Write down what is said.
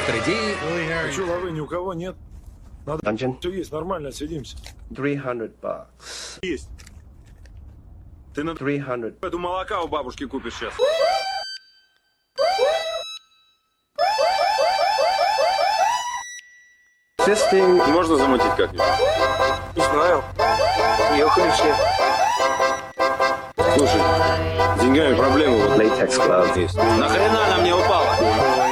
Впереди А что, лавы ни у кого нет? Dungeon. Все есть, нормально, сидимся. $300. Есть. Ты на 300. эту молока у бабушки купишь сейчас. Existing. Можно замутить как-нибудь? Не знаю. Ехали все. Слушай, с деньгами проблемы вот Latex glove. есть. Нахрена она мне упала?